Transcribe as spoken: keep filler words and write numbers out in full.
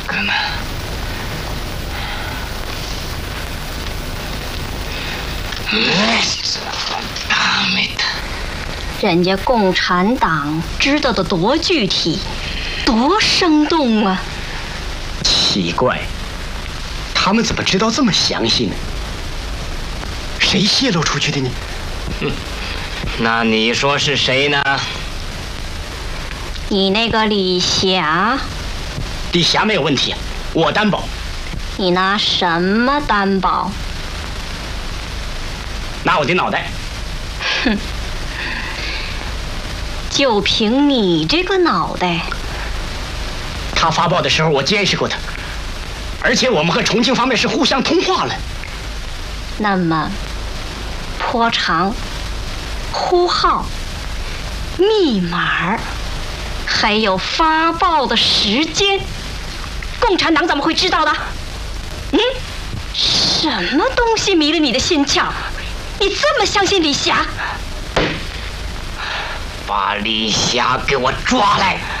哥们，哎，大妹的！ 人家共产党知道的多具体，多生动啊！ 奇怪，他们怎么知道这么详细呢？谁泄露出去的呢？ 嗯，那你说是谁呢？ 你那个李霞。 李霞没有问题，我担保。 你拿什么担保？ 拿我的脑袋。 哼，就凭你这个脑袋。 他发报的时候我监视过他，而且我们和重庆方面是互相通话了。 那么波长、呼号、密码，还有发报的时间，共产党怎么会知道的？嗯，什么东西迷了你的心窍？你这么相信李霞？ 把李霞给我抓来！